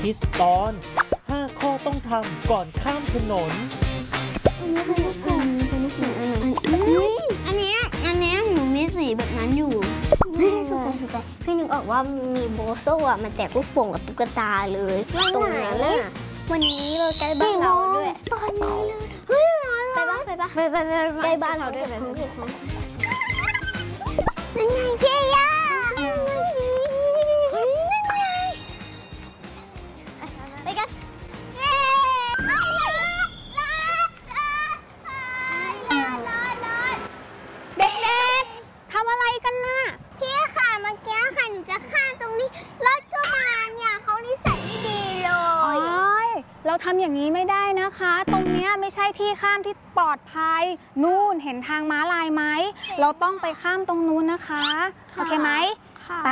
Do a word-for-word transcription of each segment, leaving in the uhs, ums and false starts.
คิสตอนห้าข้อต้องทำก่อนข้ามถนนอันนี้อันนี้อันนี้หนูมีสีแบบนั้นอยู่ถูกใจถูกใจพี่นึกออกว่ามีโบโซ่อะมาแจกลูกโป่งกับตุ๊กตาเลยตรงนั้นเลยวันนี้เลยใกล้บ้านเราด้วยตอนนี้เลยไปบ้านไปบ้านไปไปไปใกล้บ้านเราด้วยไปนั่นไงพี่ย่าไปกันเด็กๆทำอะไรกันน่ะพี่ค่ะเมื่อกี้ค่ะหนูจะข้ามตรงนี้รถก็มาเนี่ยเขานิสัยไม่ดีเลยเราทำอย่างนี้ไม่ได้นะคะตรงนี้ไม่ใช่ที่ข้ามที่ปลอดภัยนู่นเห็นทางม้าลายไหมเราต้องไปข้ามตรงนู้นนะคะโอเคไหมไป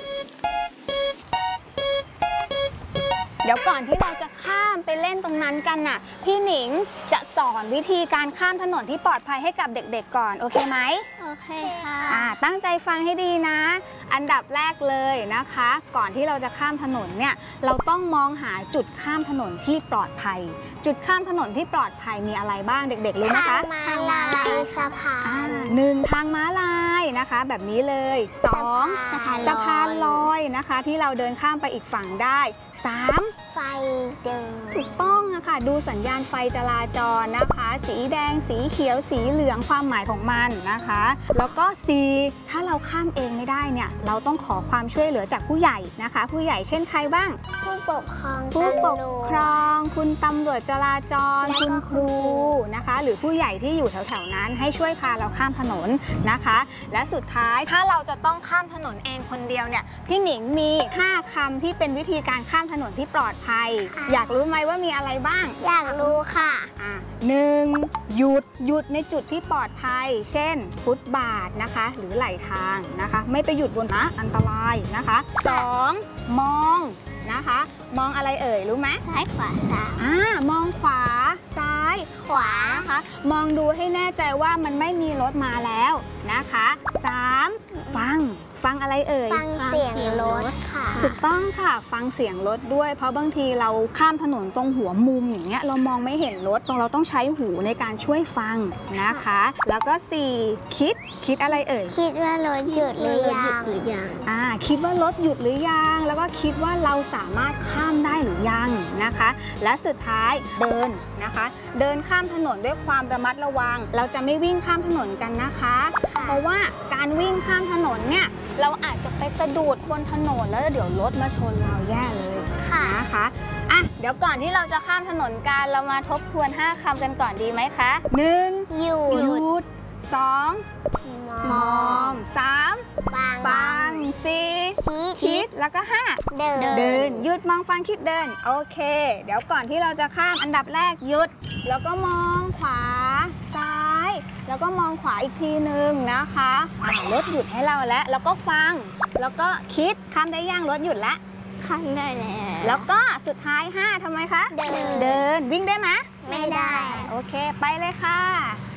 เดี๋ยวก่อนที่เราจะข้ามไปเล่นตรงนั้นกันน่ะพี่หนิงจะสอนวิธีการข้ามถนนที่ปลอดภัยให้กับเด็กๆก่อนโอเคไหมโอเคค่ะอ่าตั้งใจฟังให้ดีนะอันดับแรกเลยนะคะก่อนที่เราจะข้ามถนนเนี่ยเราต้องมองหาจุดข้ามถนนที่ปลอดภัยจุดข้ามถนนที่ปลอดภัยมีอะไรบ้างเด็กๆรู้ไหมคะทางม้าลายสะพานหนึ่งทางม้าลายนะคะแบบนี้เลยสองสะพานสะพานลอยนะคะที่เราเดินข้ามไปอีกฝั่งได้สามไฟเดินถูกต้องอะค่ะดูสัญญาณไฟจราจรนะคะสีแดงสีเขียวสีเหลืองความหมายของมันนะคะแล้วก็สี่ถ้าเราข้ามเองไม่ได้เนี่ยเราต้องขอความช่วยเหลือจากผู้ใหญ่นะคะผู้ใหญ่เช่นใครบ้างผู้ปกครองผู้ปกครองคุณตำรวจจราจรคุณครูนะคะหรือผู้ใหญ่ที่อยู่แถวๆนั้นให้ช่วยพาเราข้ามถนนนะคะและสุดท้ายถ้าเราจะต้องข้ามถนนเองคนเดียวเนี่ยพี่หนิงมีห้าคำที่เป็นวิธีการข้ามถนนที่ปลอดภัยอยากรู้ไหมว่ามีอะไรบ้างอยากรู้ค่ะอ่ะหนึ่งหยุดหยุดในจุดที่ปลอดภัยเช่นฟุตบาทนะคะหรือไหลทางนะคะไม่ไปหยุดบนนะอันตรายนะคะสองมองนะคะมองอะไรเอ่ยรู้ไหมซ้ายขวาซ้ายอ่ามองขวาซ้ายขวานะคะมองดูให้แน่ใจว่ามันไม่มีรถมาแล้วนะคะสามฟังฟังอะไรเอ่ยฟังเสียงรถค่ะถูกต้องค่ะฟังเสียงรถด้วยเพราะบางทีเราข้ามถนนตรงหัวมุมอย่างเงี้ยเรามองไม่เห็นรถตรงเราต้องใช้หูในการช่วยฟังนะคะแล้วก็สี่คิดคิดอะไรเอ่ยคิดว่ารถหยุดหรือยังหรือยังอ่าคิดว่ารถหยุดหรือยังแล้วก็คิดว่าเราสามารถข้ามได้หรือยังนะคะและสุดท้ายเดินนะคะเดินข้ามถนนด้วยความระมัดระวังเราจะไม่วิ่งข้ามถนนกันนะคะเพราะว่าการวิ่งข้ามถนนเนี่ยเราอาจจะไปสะดุดบนถนนแล้วเดี๋ยวรถมาชนเราแย่เลยนะคะอ่ะเดี๋ยวก่อนที่เราจะข้ามถนนกันเรามาทบทวนห้าคำกันก่อนดีไหมคะหนึ่งหยุดหยุดสองมองสามฟังฟังสี่คิดแล้วก็ห้าเดินเดินหยุดมองฟังคิดเดินโอเคเดี๋ยวก่อนที่เราจะข้ามอันดับแรกหยุดแล้วก็มองขวาซ้ายแล้วก็มองขวาอีกทีนึงนะคะรถหยุดให้เราแล้วแล้วก็ฟังแล้วก็คิดข้ามได้ย่างรถหยุดแล้วข้ามได้แล้วแล้วก็สุดท้ายห้าทำไมคะเดินเดินวิ่งได้ไหมไม่ได้โอเคไปเลยค่ะ